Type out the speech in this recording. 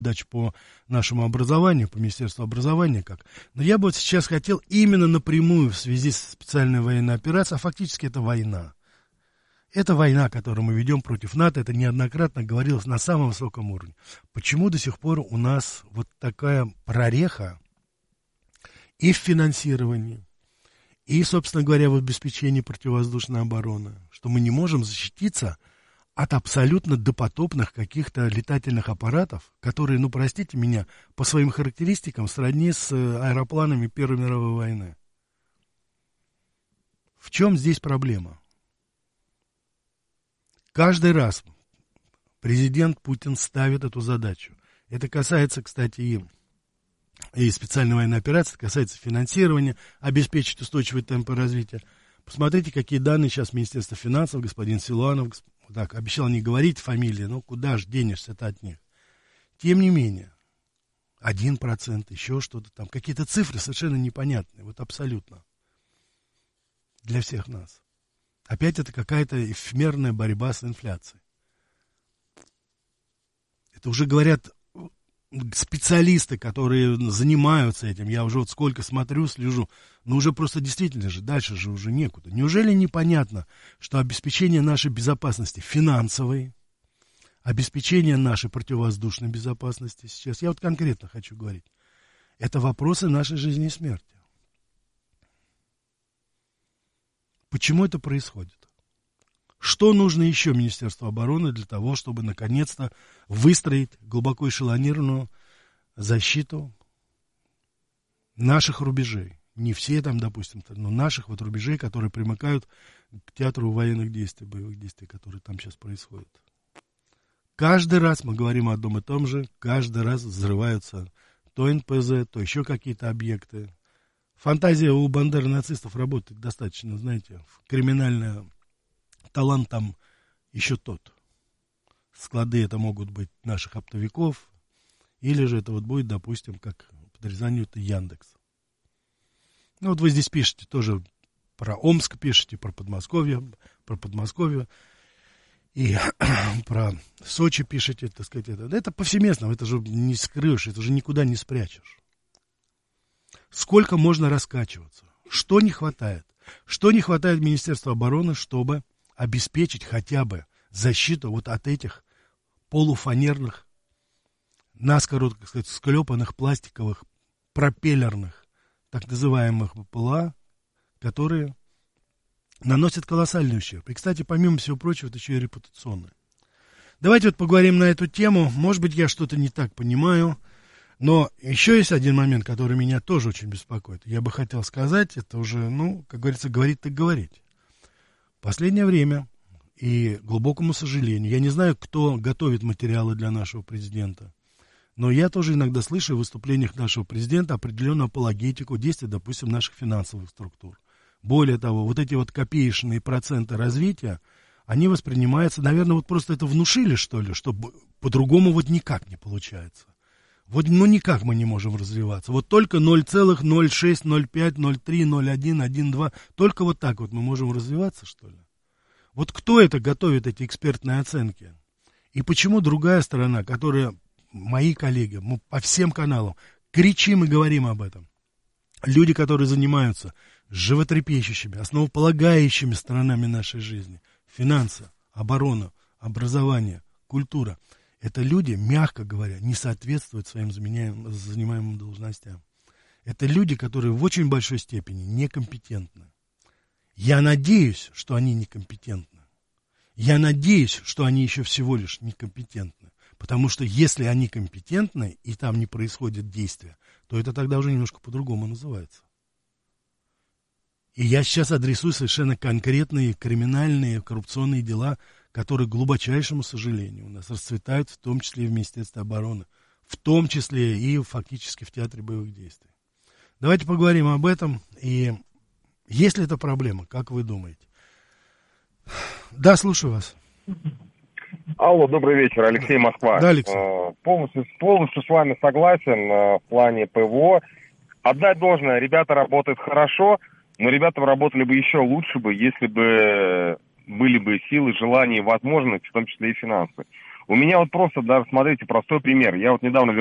передачу по нашему образованию, по Министерству образования как. Но я бы вот сейчас хотел именно напрямую в связи с специальной военной операцией, а фактически это война. Это война, которую мы ведем против НАТО, это неоднократно говорилось на самом высоком уровне. Почему до сих пор у нас вот такая прореха и в финансировании, и, собственно говоря, в обеспечении противовоздушной обороны, что мы не можем защититься от абсолютно допотопных каких-то летательных аппаратов, которые, ну, простите меня, по своим характеристикам сродни с аэропланами Первой мировой войны. В чем здесь проблема? Каждый раз президент Путин ставит эту задачу. Это касается, кстати, и специальной военной операции, касается финансирования, обеспечить устойчивые темпы развития. Посмотрите, какие данные сейчас Министерство финансов, господин Силуанов, так, обещал не говорить фамилии, но куда же денешься-то от них. Тем не менее, 1%, еще что-то там, какие-то цифры совершенно непонятные, вот абсолютно, для всех нас. Опять это какая-то эфемерная борьба с инфляцией. Это уже говорят специалисты, которые занимаются этим. Я уже вот сколько смотрю, слежу. Но уже просто действительно же, дальше же уже некуда. Неужели непонятно, что обеспечение нашей безопасности финансовой, обеспечение нашей противовоздушной безопасности сейчас, я вот конкретно хочу говорить, это вопросы нашей жизни и смерти. Почему это происходит? Что нужно еще Министерству обороны для того, чтобы наконец-то выстроить глубоко эшелонированную защиту наших рубежей? Не все там, допустим, но наших вот рубежей, которые примыкают к театру военных действий, боевых действий, которые там сейчас происходят. Каждый раз мы говорим о одном и том же, каждый раз взрываются то НПЗ, то еще какие-то объекты. Фантазия у бандер нацистов работает достаточно, знаете, криминальный талант там еще тот. Склады это могут быть наших оптовиков, или же это вот будет, допустим, как подрезание это Яндекс. Ну вот вы здесь пишете тоже про Омск, пишете про Подмосковье и про Сочи пишете, так сказать, это повсеместно, это же не скрываешь, это же никуда не спрячешь. Сколько можно раскачиваться? Что не хватает? Что не хватает Министерству обороны, чтобы обеспечить хотя бы защиту вот от этих полуфанерных, наскоро, так сказать, склепанных пластиковых, пропеллерных, так называемых БПЛА, которые наносят колоссальный ущерб. И, кстати, помимо всего прочего, это еще и репутационное. Давайте вот поговорим на эту тему. Может быть, я что-то не так понимаю. Но еще есть один момент, который меня тоже очень беспокоит. Я бы хотел сказать, это уже, ну, как говорится, говорить так говорить. В последнее время, и к глубокому сожалению, я не знаю, кто готовит материалы для нашего президента, но я тоже иногда слышу в выступлениях нашего президента определенную апологетику действий, допустим, наших финансовых структур. Более того, вот эти вот копеечные проценты развития, они воспринимаются, наверное, вот просто это внушили, что ли, что по-другому вот никак не получается. Вот, ну, никак мы не можем развиваться. Вот только 0,06, 0,5, 0,3, 0,1, 1,2. Только вот так вот мы можем развиваться, что ли? Вот кто это готовит, эти экспертные оценки? И почему другая сторона, которая, мои коллеги, мы по всем каналам кричим и говорим об этом. Люди, которые занимаются животрепещущими, основополагающими сторонами нашей жизни. Финансы, оборона, образование, культура. Это люди, мягко говоря, не соответствуют своим занимаемым должностям. Это люди, которые в очень большой степени некомпетентны. Я надеюсь, что они некомпетентны. Я надеюсь, что они еще всего лишь некомпетентны. Потому что если они компетентны, и там не происходит действия, то это тогда уже немножко по-другому называется. И я сейчас адресую совершенно конкретные криминальные, коррупционные дела, которые, к глубочайшему сожалению, у нас расцветают, в том числе и в Министерстве обороны, в том числе и фактически в театре боевых действий. Давайте поговорим об этом. И есть ли это проблема, как вы думаете? Да, слушаю вас. Алло, добрый вечер, Алексей, Москва. Да, Алексей. Полностью с вами согласен в плане ПВО. Отдать должное, ребята работают хорошо, но ребята работали бы еще лучше бы, если бы были бы силы, желания и возможности, в том числе и финансы. У меня вот просто, даже, смотрите, простой пример. Я вот недавно